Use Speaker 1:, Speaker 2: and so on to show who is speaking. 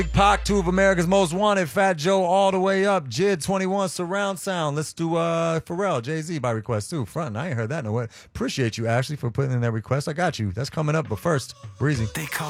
Speaker 1: Big Pac, two of America's Most Wanted, Fat Joe all the way up, Jid 21 surround sound. Let's do Pharrell, Jay-Z by request too. Front, I ain't heard that no way. Appreciate you, Ashley, for putting in that request. I got you. That's coming up, but first, Breezy.
Speaker 2: They call